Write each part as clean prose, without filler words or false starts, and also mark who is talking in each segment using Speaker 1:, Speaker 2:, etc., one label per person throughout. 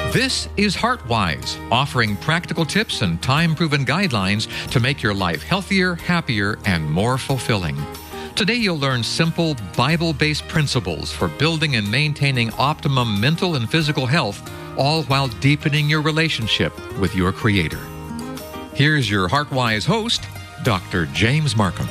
Speaker 1: This is HeartWise, offering practical tips and time-proven guidelines to make your life healthier, happier, and more fulfilling. Today you'll learn simple, Bible-based principles for building and maintaining optimum mental and physical health, all while deepening your relationship with your Creator. Here's your HeartWise host, Dr. James Markham.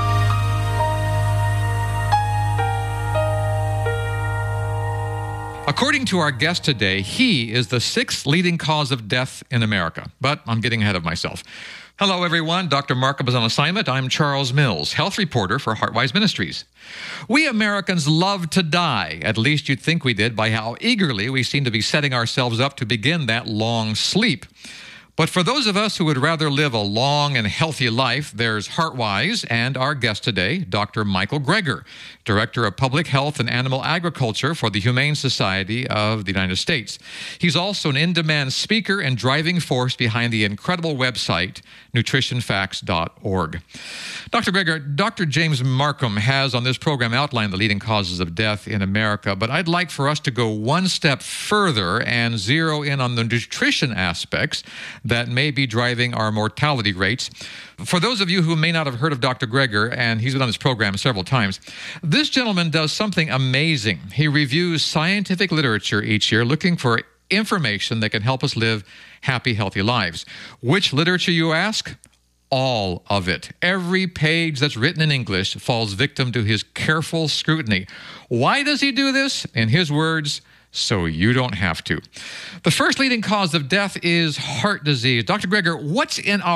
Speaker 1: According to our guest today, he is the 6th leading cause of death in America. But I'm getting ahead of myself. Hello, everyone. Dr. Markham is on assignment. I'm Charles Mills, health reporter for HeartWise Ministries. We Americans love to die. At least you'd think we did by how eagerly we seem to be setting ourselves up to begin that long sleep. But for those of us who would rather live a long and healthy life, there's HeartWise and our guest today, Dr. Michael Greger, Director of Public Health and Animal Agriculture for the Humane Society of the United States. He's also an in-demand speaker and driving force behind the incredible website, nutritionfacts.org. Dr. Greger, Dr. James Markham has on this program outlined the leading causes of death in America, but I'd like for us to go one step further and zero in on the nutrition aspects that may be driving our mortality rates. For those of you who may not have heard of Dr. Greger, and he's been on this program several times, this gentleman does something amazing. He reviews scientific literature each year looking for information that can help us live happy, healthy lives. Which literature, you ask? All of it. Every page that's written in English falls victim to his careful scrutiny. Why does he do this? In his words, so you don't have to. The first leading cause of death is heart disease. Dr. Greger, what's in our